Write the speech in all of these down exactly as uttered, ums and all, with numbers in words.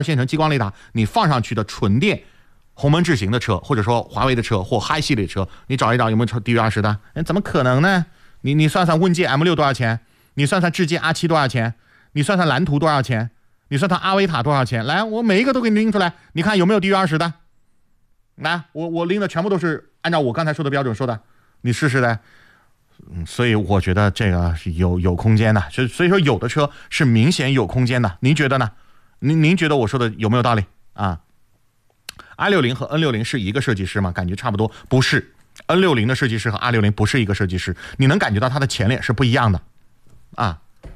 线程激光雷达，你放上去的纯电鸿蒙智行的车，或者说华为的车或嗨系列车，你找一找有没有低于二十的？哎，怎么可能呢？你你算算问界 M 六 多少钱？你算算智界 R 七 多少钱？你算算蓝图多少钱？你算算阿维塔多少钱？来，我每一个都给你拎出来，你看有没有低于二十的？来，我我拎的全部都是按照我刚才说的标准说的，你试试的。嗯，所以我觉得这个是有有空间的，所以所以说有的车是明显有空间的，您觉得呢？您您觉得我说的有没有道理啊 ？R 六十 和 N 六十 是一个设计师吗？感觉差不多，不是。N 六十 的设计师和 R 六十 不是一个设计师，你能感觉到它的前脸是不一样的，啊。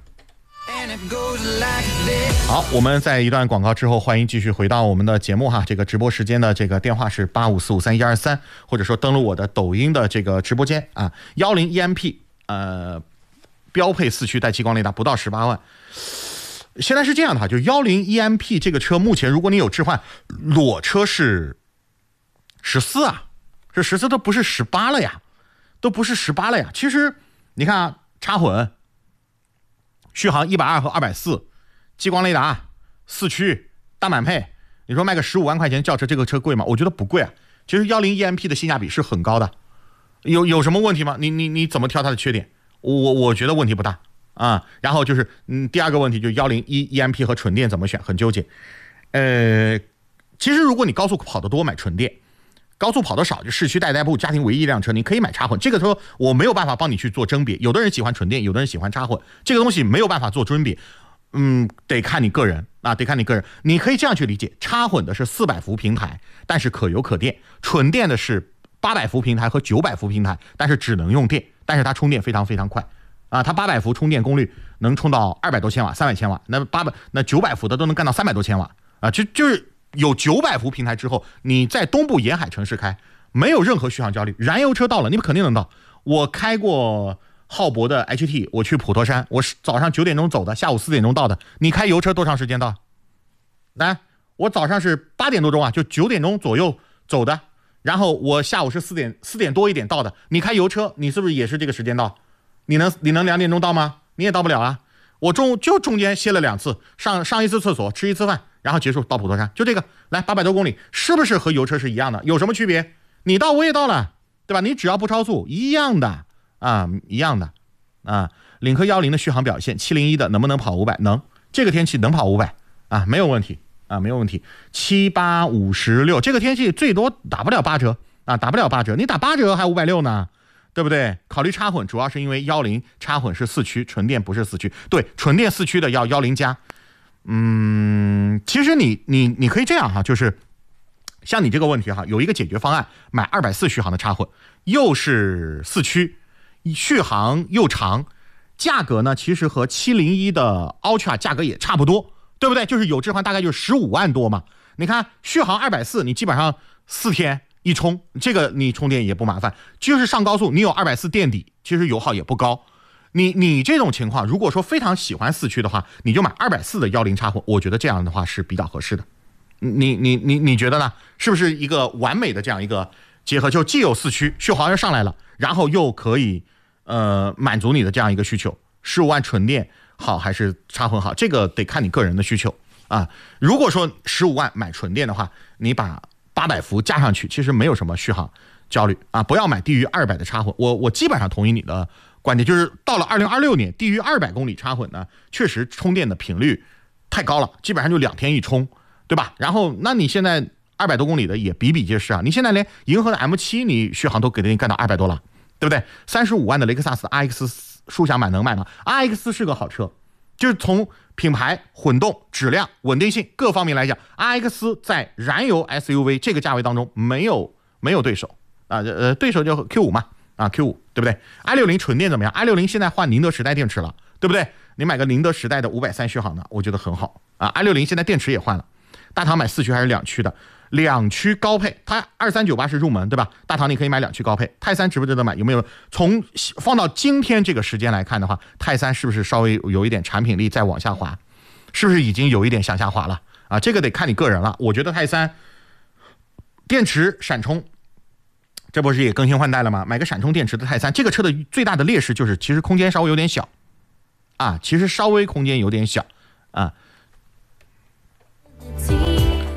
好，我们在一段广告之后，欢迎继续回到我们的节目哈。这个直播时间的这个电话是八五四五三一二三，或者说登录我的抖音的这个直播间啊，幺零 E M P 呃标配四驱带激光雷达不到十八万。现在是这样的哈，就幺零 E M P 这个车目前如果你有置换，裸车是十四啊，这十四都不是十八了呀，都不是十八了呀。其实你看啊，插混。续航一百二和二百四，激光雷达，四驱，大满配，你说卖个十五万块钱轿车，这个车贵吗？我觉得不贵啊。其实幺零 E M P 的性价比是很高的，有有什么问题吗？你你你怎么挑它的缺点？我我觉得问题不大啊。然后就是嗯，第二个问题就是幺零 E M P 和纯电怎么选，很纠结。呃，其实如果你高速跑得多，买纯电。高速跑得少，就市区代代步，家庭唯一一辆车，你可以买插混。这个车我没有办法帮你去做甄别，有的人喜欢纯电，有的人喜欢插混，这个东西没有办法做甄别，嗯，得看你个人啊，得看你个人。你可以这样去理解，插混的是四百伏平台，但是可油可电；纯电的是八百伏平台和九百伏平台，但是只能用电，但是它充电非常非常快啊，它八百伏充电功率能充到二百多千瓦、三百千瓦，那八百那九百伏的都能干到三百多千瓦啊，就就是。有九百伏平台之后，你在东部沿海城市开，没有任何续航焦虑。燃油车到了，你们肯定能到。我开过浩博的 H T， 我去普陀山，我是早上九点钟走的，下午四点钟到的。你开油车多长时间到？来，我早上是八点多钟啊，就九点钟左右走的，然后我下午是四点四点多一点到的。你开油车，你是不是也是这个时间到？你能你能两点钟到吗？你也到不了啊。我中就中间歇了两次，上上一次厕所，吃一次饭。然后结束到普陀山，就这个来八百多公里，是不是和油车是一样的？有什么区别？你到我也到了，对吧？你只要不超速，一样的啊，一样的啊。领克幺零的续航表现，七零一的能不能跑五百？能，这个天气能跑五百啊，没有问题啊，没有问题。七八五十六，这个天气最多打不了八折啊，打不了八折，你打八折还五百六呢，对不对？考虑插混，主要是因为幺零插混是四驱，纯电不是四驱，对，纯电四驱的要幺零加。嗯，其实你你你可以这样哈，就是像你这个问题哈，有一个解决方案，买二百四续航的插混，又是四驱，续航又长，价格呢其实和七零一的 Ultra 价格也差不多，对不对？就是有置换大概就是十五万多嘛。你看续航二百四，你基本上四天一充，这个你充电也不麻烦，就是上高速你有二百四垫底，其实油耗也不高。你你这种情况，如果说非常喜欢四驱的话，你就买二百四的幺零插混，我觉得这样的话是比较合适的。你你你你觉得呢？是不是一个完美的这样一个结合？就既有四驱，续航又上来了，然后又可以呃满足你的这样一个需求。十五万纯电好还是插混好？这个得看你个人的需求啊。如果说十五万买纯电的话，你把八百伏加上去，其实没有什么续航焦虑啊。不要买低于二百的插混。我我基本上同意你的观点，就是到了二零二六年，低于二百公里插混呢，确实充电的频率太高了，基本上就两天一充，对吧？然后，那你现在二百多公里的也比比皆是啊。你现在连银河的 M 七，你续航都给你干到二百多了，对不对？三十五万的雷克萨斯 R X 舒享版能卖吗 ？R X 是个好车，就是从品牌、混动、质量、稳定性各方面来讲 ，R X 在燃油 S U V 这个价位当中没有没有对手啊，呃，对手就 Q 五嘛。啊 ，Q 五 对不对 ？i 六十 纯电怎么样 ？i 六十 现在换宁德时代电池了，对不对？你买个宁德时代的五百三续航的，我觉得很好啊。i 六十 现在电池也换了，大唐买四驱还是两驱的？两驱高配，它二三九八是入门，对吧？大唐你可以买两驱高配，泰山值不值得买？有没有？从放到今天这个时间来看的话，泰山是不是稍微有一点产品力再往下滑？是不是已经有一点向下滑了啊？这个得看你个人了。我觉得泰山电池闪充。这不是也更新换代了吗？买个闪充电池的泰山，这个车的最大的劣势就是其实空间稍微有点小，啊，其实稍微空间有点小，啊。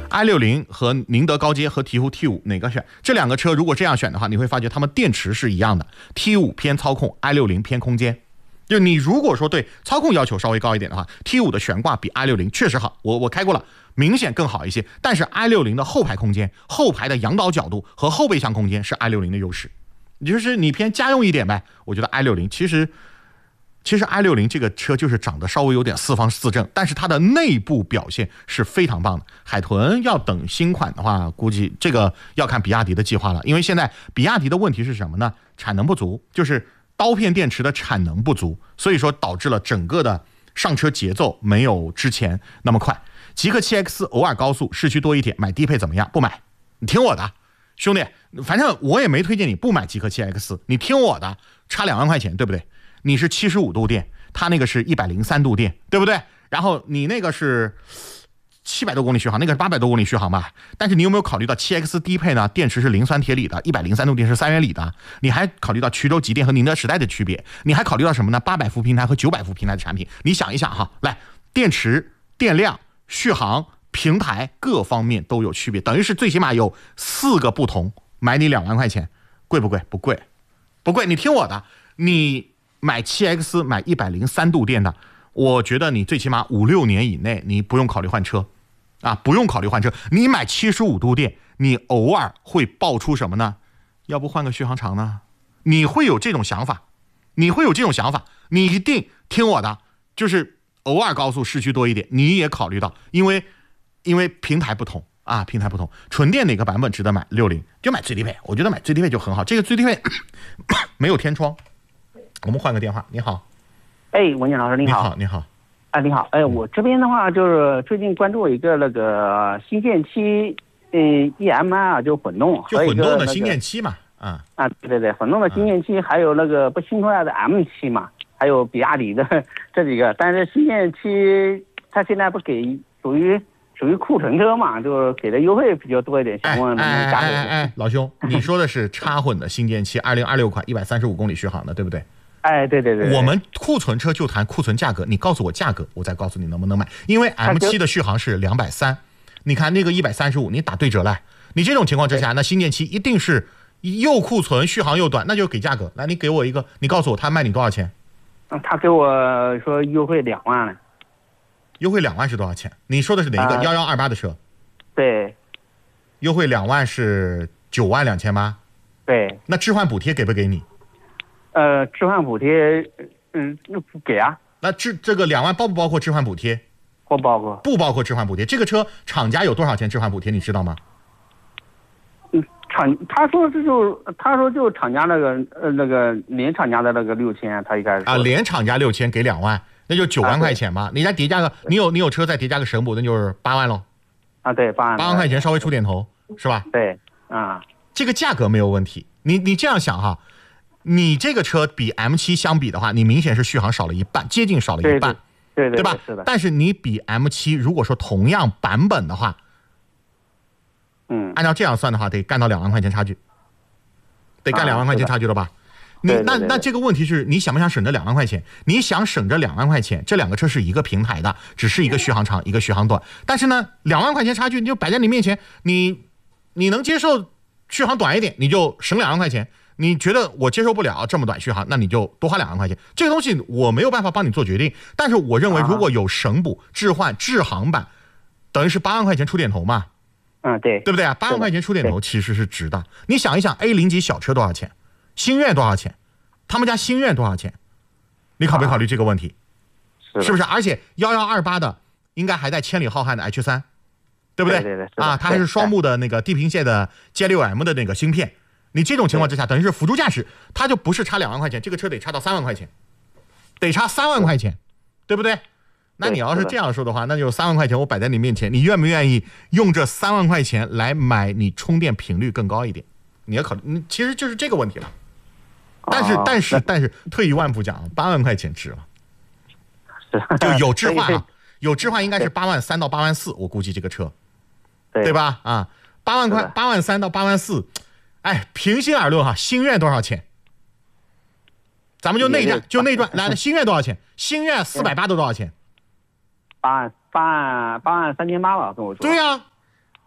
i 六零和宁德高阶和鹈鹕 T 五哪个选？这两个车如果这样选的话，你会发觉它们电池是一样的 ，T 五偏操控 ，i 六零偏空间。就你如果说对操控要求稍微高一点的话 ，T 五的悬挂比 i 六零确实好，我我开过了，明显更好一些。但是 i 六零的后排空间、后排的仰倒角度和后备箱空间是 i 六零的优势，就是你偏家用一点呗。我觉得 i 六零其实。其实 i 六零这个车就是长得稍微有点四方四正，但是它的内部表现是非常棒的。海豚要等新款的话，估计这个要看比亚迪的计划了，因为现在比亚迪的问题是什么呢？产能不足，就是刀片电池的产能不足，所以说导致了整个的上车节奏没有之前那么快。极氪 七 X 偶尔高速，市区多一点，买低配怎么样？不买，你听我的，兄弟，反正我也没推荐你不买极氪 七 X， 你听我的，差两万块钱，对不对？你是七十五度电，它那个是一百零三度电，对不对？然后你那个是七百多公里续航，那个是八百多公里续航吧？但是你有没有考虑到 七 X 低配呢？电池是磷酸铁锂的，一百零三度电是三元锂的。你还考虑到衢州极电和宁德时代的区别？你还考虑到什么呢？八百伏平台和九百伏平台的产品，你想一想哈，来，电池、电量、续航、平台各方面都有区别，等于是最起码有四个不同。买你两万块钱，贵不贵？不贵，不贵。你听我的，你。买 七 X 买一百零三度电的，我觉得你最起码五六年以内你不用考虑换车啊，不用考虑换车。你买七十五度电，你偶尔会爆出什么呢？要不换个续航长呢？你会有这种想法，你会有这种想法，你一定听我的，就是偶尔高速市区多一点，你也考虑到，因为因为平台不同啊，平台不同，纯电哪个版本值得买？六零就买最低配，我觉得买最低配就很好，这个最低配没有天窗。我们换个电话，你好。 哎，文景老师你好。 你好，你好。 哎，你好。哎，我这边的话就是最近关注一个那个新建七，嗯 ，E M I 啊，就混动， 就混动的新建七嘛，啊、 嗯。啊，对对对，混动的新建七，还有那个不新出来的 M 七嘛，还有比亚迪的这几个。但是新建七它现在不给属于属于库存车嘛，就是给的优惠比较多一点，想问能不能加？ 哎哎哎，老兄，你说的是插混的新建七，二零二六款，一百三十五公里续航的，对不对？ 哎，对对 对, 对， 我们库存车就谈库存价格，你告诉我价格，我再告诉你能不能买。因为 M 七的续航是两百三，你看那个一百三十五，你打对折来。你这种情况之下，那新建七一定是又库存续航又短，那就给价格来，你给我一个，你告诉我他卖你多少钱？ 嗯，他给我说优惠两万了。 优惠两万是多少钱？你说的是哪一个？幺幺二八的车？ 对。 优惠两万是九万两千八。 对。 那置换补贴给不给你？ 呃，置换补贴，嗯，给啊。 那置这个两万包不包括置换补贴？ 不包括。 不包括置换补贴。这个车厂家有多少钱置换补贴？你知道吗？ 嗯，厂他说这就他说就厂家那个呃那个连厂家的那个六千，他一开始啊，连厂家六千给两万，那就九万块钱嘛。啊、你再叠加个，你有你有车再叠加个省补，那就是八万喽。 啊，对，八万。 八万块钱稍微出点头，是吧？ 对，啊， 这个价格没有问题。你你这样想哈。你这个车比 M 七 相比的话，你明显是续航少了一半，接近少了一半， 对 对, 对, 对, 对吧？ 是的。 但是你比 M 七 如果说同样版本的话， 嗯， 按照这样算的话，得干到两万块钱差距，得干两万块钱差距了吧？ 啊、 你对对对那那这个问题是你想不想省这两万块钱？你想省这两万块钱，这两个车是一个平台的，只是一个续航长，一个续航短。但是呢，两万块钱差距你就摆在你面前，你你能接受续航短一点，你就省两万块钱。你觉得我接受不了这么短续航，那你就多花两万块钱。这个东西我没有办法帮你做决定，但是我认为如果有省补、置换、智航版，等于是八万块钱出点头嘛。 嗯，对， 对不对啊？八万块钱出点头其实是值的。你想一想 ，A 零级小车多少钱？星越多少钱？他们家星越多少钱？你考没考虑这个问题？ 是, 是不是？而且幺幺二八的应该还带千里浩瀚的 H 三，对不对？ 对对对啊，它还是双目的那个地平线的 J 六 M 的那个芯片。你这种情况之下，等于是辅助驾驶，它就不是差两万块钱，这个车得差到三万块钱，得差三万块钱，对不对？那你要是这样说的话，那就三万块钱我摆在你面前，你愿不愿意用这三万块钱来买你充电频率更高一点？你要考虑，其实就是这个问题了。但是，但是，但是，退一万步讲，八万块钱值了，就有置换啊，有置换应该是八万三到八万四，我估计这个车，对吧？啊，八万块，八万三到八万四。哎，平心而论哈，星越多少钱？咱们就内战，就内转。来，星越多少钱？星越四百八都多少钱？ 八万八万八万三千八吧，跟我说。 对呀、啊，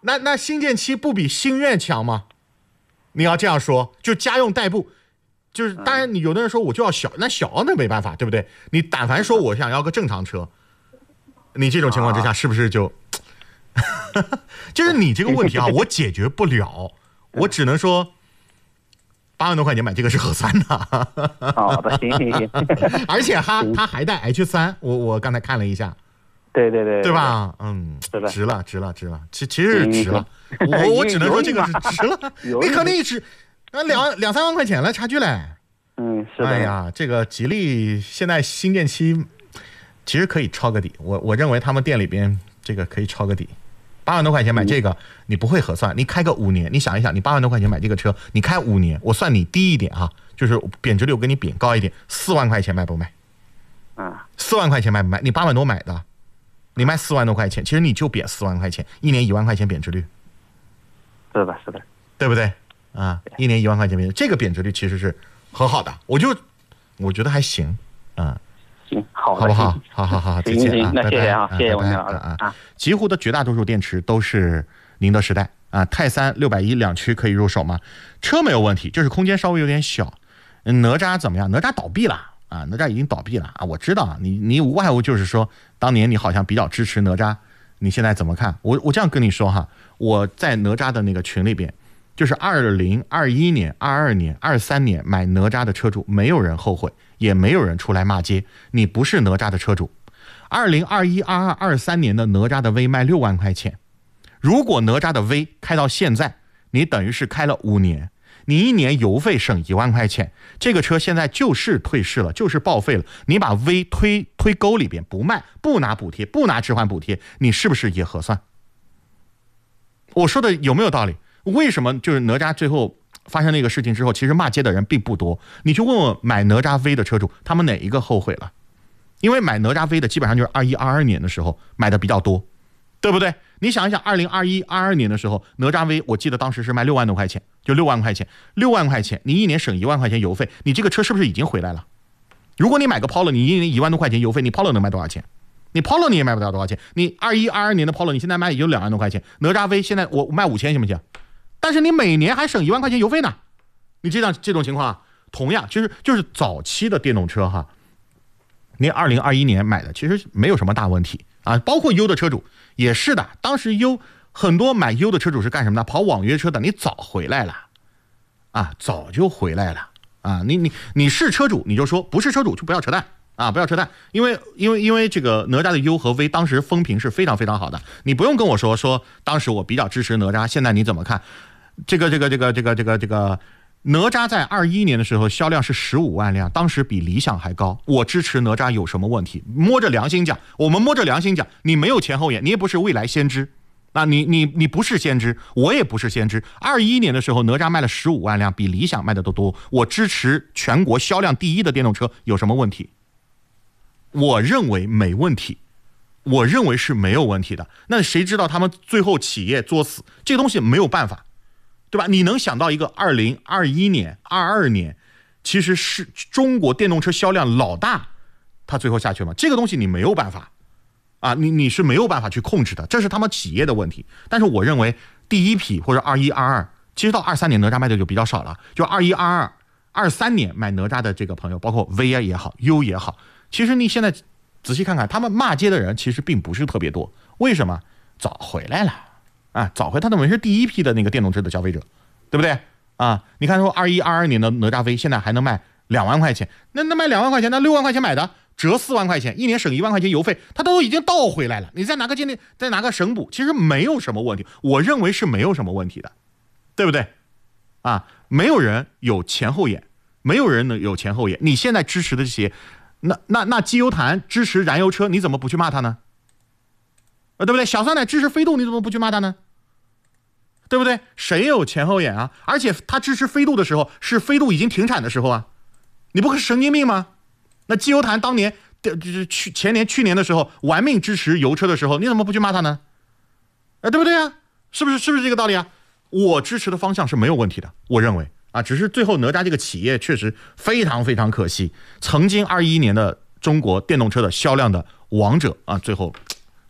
那那新建七不比星越强吗？你要这样说，就家用代步，就是当然你有的人说我就要小，那小那没办法，对不对？你但凡说我想要个正常车，你这种情况之下是不是就，就是你这个问题啊，我解决不了，我只能说。八万多块钱买这个是合算的。 好的，行行行。 而且它它还带 H 三，我我刚才看了一下。 对对对， 对吧？嗯， 是的， 值了，值了，值了，其其实是值了。我我只能说这个是值了。你肯定值，那两两三万块钱了，差距嘞。 嗯，是的。 哎呀，这个吉利现在新建期其实可以抄个底，我我认为他们店里边这个可以抄个底。八万多块钱买这个，你不会核算，你开个五年，你想一想，你八万多块钱买这个车，你开五年，我算你低一点哈，就是贬值率我给你贬高一点，四万块钱卖不卖？ 啊， 四万块钱卖不卖？你八万多买的，你卖四万多块钱，其实你就贬四万块钱，一年一万块钱贬值率， 是的，是的， 对不对？啊，一年一万块钱贬值，这个贬值率其实是很好的，我就我觉得还行，啊。 行，好， 好不好？好好好，再见啊！ 那谢谢啊，谢谢王老师啊！极狐的绝大多数电池都是宁德时代啊，泰三六百一两驱可以入手吗？车没有问题，就是空间稍微有点小。哪吒怎么样？哪吒倒闭了啊！哪吒已经倒闭了啊！我知道啊，你你无外乎就是说，当年你好像比较支持哪吒，你现在怎么看？我我这样跟你说哈，我在哪吒的那个群里边，就是二零二一年、二二年、二三年买哪吒的车主，没有人后悔。也没有人出来骂街，你不是哪吒的车主。二零二一、二二、二三年的哪吒的 V 卖六万块钱，如果哪吒的 V 开到现在，你等于是开了五年，你一年油费省一万块钱，这个车现在就是退市了，就是报废了。你把 V 推推沟里边不卖，不拿补贴，不拿置换补贴，你是不是也合算？我说的有没有道理？为什么就是哪吒最后？发生那个事情之后，其实骂街的人并不多。你去问问买哪吒 V 的车主，他们哪一个后悔了？因为买哪吒 V 的基本上就是二一、二二年的时候买的比较多，对不对？你想一想，二零二一、二二年的时候，哪吒 V 我记得当时是卖六万多块钱，就六万块钱，六万块钱，你一年省一万块钱油费，你这个车是不是已经回来了？如果你买个 Polo， 你一年一万多块钱油费，你 Polo 能卖多少钱？你 Polo 你也卖不了多少钱。你二一、二二年的 Polo， 你现在卖也就两万多块钱，哪吒 V 现在我卖五千行不行？但是你每年还省一万块钱油费呢，你这样这种情况啊，同样就是就是早期的电动车哈，你二零二一年买的其实没有什么大问题啊，包括优的车主也是的，当时优很多买优的车主是干什么的？跑网约车的，你早回来了啊，早就回来了啊，你你你是车主你就说，不是车主就不要扯淡。啊，不要扯淡，因为因为因为这个哪吒的优和 V 当时风评是非常非常好的，你不用跟我说说当时我比较支持哪吒，现在你怎么看？这个这个这个这个这个这个哪吒在二一年的时候销量是十五万辆，当时比理想还高。我支持哪吒有什么问题？摸着良心讲，我们摸着良心讲，你没有前后眼，你也不是未来先知。那你你你不是先知，我也不是先知。二一年的时候，哪吒卖了十五万辆，比理想卖的都多。我支持全国销量第一的电动车，有什么问题？我认为没问题，我认为是没有问题的。那谁知道他们最后企业作死，这个东西没有办法，对吧？你能想到一个二零二一年、二二年，其实是中国电动车销量老大，他最后下去吗？这个东西你没有办法啊，你你是没有办法去控制的，这是他们企业的问题。但是我认为第一批或者二一、二二，其实到二三年哪吒卖的就比较少了，就二一、二二、二三年买哪吒的这个朋友，包括 V 也好、优也好。其实你现在仔细看看，他们骂街的人其实并不是特别多。为什么？早回来了啊，早回他们是第一批的那个电动车的消费者，对不对啊？你看说二一、二二年的哪吒 V 现在还能卖两万块钱，那那卖两万块钱，那六万块钱买的折四万块钱，一年省一万块钱油费，他都已经倒回来了。你再拿个鉴定，再拿个省补，其实没有什么问题，我认为是没有什么问题的，对不对啊？没有人有前后眼，没有人能有前后眼。你现在支持的这些。那那那机油坛支持燃油车，你怎么不去骂他呢？呃，对不对？小酸奶支持飞度，你怎么不去骂他呢？对不对？谁有前后眼啊？而且他支持飞度的时候，是飞度已经停产的时候啊，你不是神经病吗？那机油坛当年就是去前年去年的时候玩命支持油车的时候，你怎么不去骂他呢？呃，对不对啊？是不是是不是这个道理啊？我支持的方向是没有问题的，我认为。啊，只是最后哪吒这个企业确实非常非常可惜，曾经二一年的中国电动车的销量的王者啊，最后，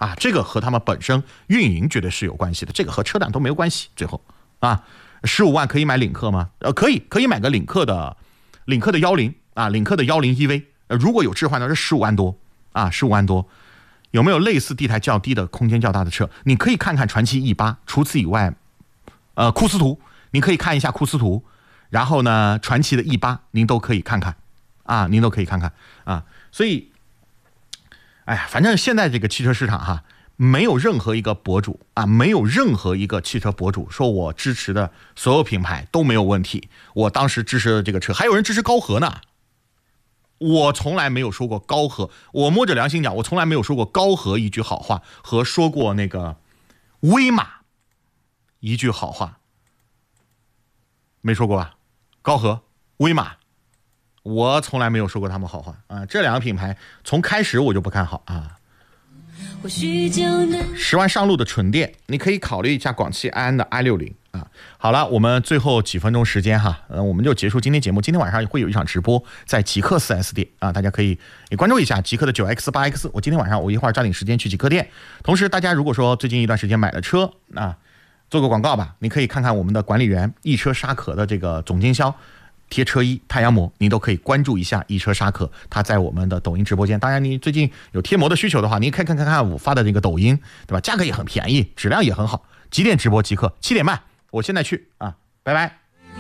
啊，这个和他们本身运营绝对是有关系的，这个和车展都没有关系。最后啊，十五万可以买领克吗？呃，可以，可以买个领克的领克的幺零啊，领克的幺零 E V， 呃，如果有置换的是十五万多啊，十五万多。有没有类似地台较低的空间较大的车？你可以看看传祺 E 八，除此以外，呃，库斯图，你可以看一下库斯图，然后呢，传祺的 E 八您都可以看看啊，您都可以看看啊，所以。哎呀，反正现在这个汽车市场哈，没有任何一个博主啊，没有任何一个汽车博主说我支持的所有品牌都没有问题。我当时支持的这个车，还有人支持高和呢。我从来没有说过高和，我摸着良心讲，我从来没有说过高和一句好话，和说过那个威马一句好话，没说过吧？高和、威马。我从来没有说过他们好话啊！这两个品牌从开始我就不看好啊。十万上路的纯电，你可以考虑一下广汽埃安的 i 六零啊。好了，我们最后几分钟时间哈，呃，我们就结束今天节目。今天晚上会有一场直播，在极客 四 S 店啊，大家可以也关注一下极客的 九 X 八 X。我今天晚上我一会儿抓紧时间去极客店。同时，大家如果说最近一段时间买了车啊，做个广告吧，你可以看看我们的管理员易车沙可的这个总经销。贴车衣、太阳膜，您都可以关注一下易车沙可，他在我们的抖音直播间。当然，你最近有贴膜的需求的话，你可以看看看我发的这个抖音，对吧？价格也很便宜，质量也很好。几点直播即刻？七点半，我现在去啊，拜拜。